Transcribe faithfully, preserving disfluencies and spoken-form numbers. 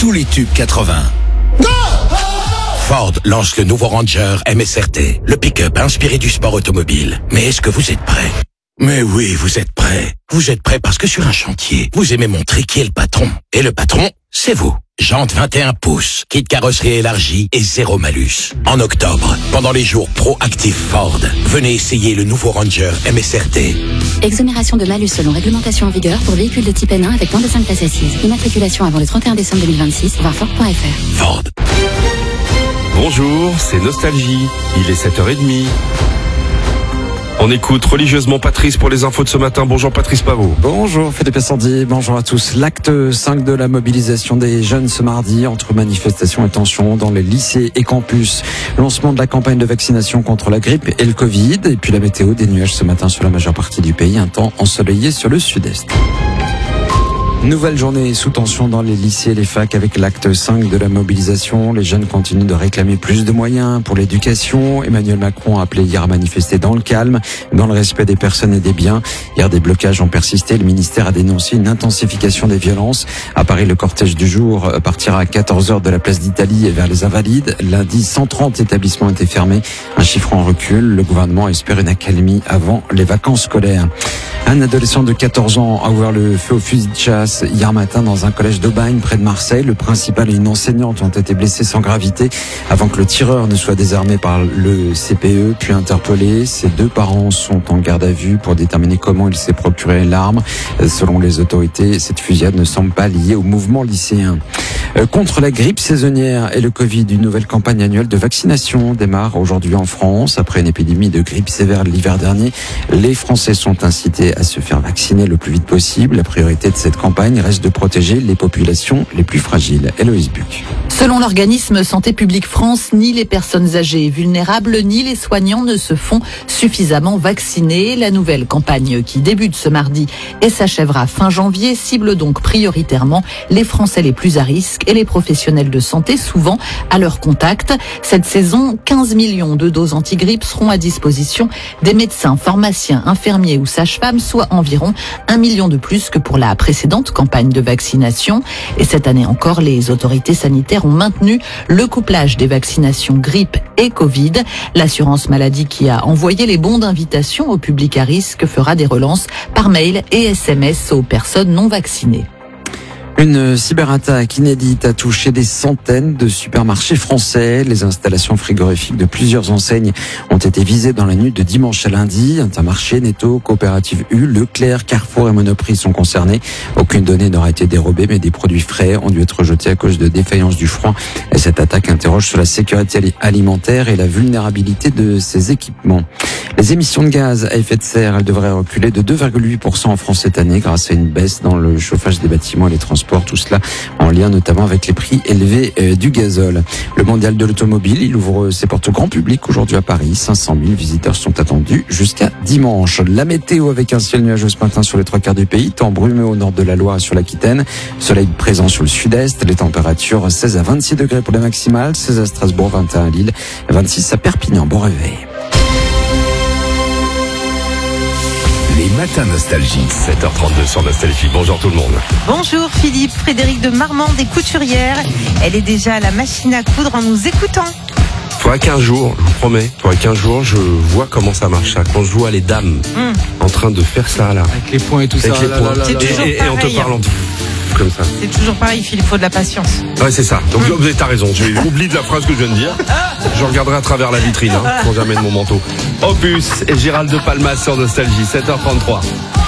tous les tubes quatre-vingts. Ford lance le nouveau Ranger M S R T, le pick-up inspiré du sport automobile. Mais est-ce que vous êtes prêts? Mais oui, vous êtes prêts. Vous êtes prêts parce que sur un chantier, vous aimez montrer qui est le patron. Et le patron, c'est vous. Jantes vingt et un pouces, kit carrosserie élargie et zéro malus. En octobre, pendant les jours Pro-Active Ford, venez essayer le nouveau Ranger M S R T. Exonération de malus selon réglementation en vigueur pour véhicules de type N un avec moins de cinq places assises. Immatriculation avant le trente et un décembre deux mille vingt-six, voir Ford point F R. Ford. Bonjour, c'est Nostalgie. Il est sept heures trente. On écoute religieusement Patrice pour les infos de ce matin. Bonjour Patrice Pavot. Bonjour Philippe Sandy, bonjour à tous. L'acte cinq de la mobilisation des jeunes ce mardi entre manifestations et tensions dans les lycées et campus. Lancement de la campagne de vaccination contre la grippe et le Covid. Et puis la météo, des nuages ce matin sur la majeure partie du pays, un temps ensoleillé sur le sud-est. Nouvelle journée sous tension dans les lycées et les facs avec l'acte cinq de la mobilisation. Les jeunes continuent de réclamer plus de moyens pour l'éducation. Emmanuel Macron a appelé hier à manifester dans le calme, dans le respect des personnes et des biens. Hier, des blocages ont persisté. Le ministère a dénoncé une intensification des violences. À Paris, le cortège du jour partira à quatorze heures de la place d'Italie et vers les Invalides. Lundi, cent trente établissements étaient fermés. Un chiffre en recul. Le gouvernement espère une accalmie avant les vacances scolaires. Un adolescent de quatorze ans a ouvert le feu au fusil de chasse hier matin dans un collège d'Aubagne près de Marseille. Le principal et une enseignante ont été blessés sans gravité avant que le tireur ne soit désarmé par le C P E puis interpellé. Ses deux parents sont en garde à vue pour déterminer comment il s'est procuré l'arme. Selon les autorités, cette fusillade ne semble pas liée au mouvement lycéen. Contre la grippe saisonnière et le Covid, une nouvelle campagne annuelle de vaccination démarre aujourd'hui en France. Après une épidémie de grippe sévère l'hiver dernier, les Français sont incités à se faire vacciner le plus vite possible. La priorité de cette campagne reste de protéger les populations les plus fragiles. Héloïse Buc. Selon l'organisme Santé publique France, ni les personnes âgées et vulnérables, ni les soignants ne se font suffisamment vacciner. La nouvelle campagne qui débute ce mardi et s'achèvera fin janvier cible donc prioritairement les Français les plus à risque et les professionnels de santé, souvent à leur contact. Cette saison, quinze millions de doses anti-grippe seront à disposition des médecins, pharmaciens, infirmiers ou sages-femmes, soit environ un million de plus que pour la précédente campagne de vaccination. Et cette année encore, les autorités sanitaires ont maintenu le couplage des vaccinations grippe et Covid. L'assurance maladie qui a envoyé les bons d'invitation au public à risque fera des relances par mail et S M S aux personnes non vaccinées. Une cyberattaque inédite a touché des centaines de supermarchés français. Les installations frigorifiques de plusieurs enseignes ont été visées dans la nuit de dimanche à lundi. Intermarché, Netto, Coopérative U, Leclerc, Carrefour et Monoprix sont concernés. Aucune donnée n'aura été dérobée, mais des produits frais ont dû être jetés à cause de défaillance du froid. Et cette attaque interroge sur la sécurité alimentaire et la vulnérabilité de ces équipements. Les émissions de gaz à effet de serre, elles devraient reculer de deux virgule huit pour cent en France cette année grâce à une baisse dans le chauffage des bâtiments et les transports. Tout cela en lien notamment avec les prix élevés euh, du gazole. Le mondial de l'automobile, il ouvre ses portes au grand public aujourd'hui à Paris. cinq cent mille visiteurs sont attendus jusqu'à dimanche. La météo avec un ciel nuageux ce matin sur les trois quarts du pays, temps brumeux au nord de la Loire et sur l'Aquitaine. Soleil présent sur le sud-est. Les températures seize à vingt-six degrés pour les maximales, seize à Strasbourg, vingt et un à Lille, vingt-six à Perpignan. Bon réveil. Les matins Nostalgie. sept heures trente-deux sur Nostalgie. Bonjour tout le monde. Bonjour Philippe, Frédéric de Marmande est couturière. Elle est déjà à la machine à coudre en nous écoutant. Faudra quinze jours, je vous promets. Faudra quinze jours, je vois comment ça marche. Ça. Quand je vois les dames mmh. en train de faire ça là. Avec les points et tout Avec ça. les là, points. là, là, et, là, toujours et, et on te pareil, parle en comme ça. C'est toujours pareil Philippe, il faut de la patience. Ouais, c'est ça. Donc mmh. t'as raison. J'ai oublié de la phrase que je viens de dire. Je regarderai à travers la vitrine hein, quand j'amène mon manteau. Opus et Gérald de Palmas sur Nostalgie, sept heures trente-trois.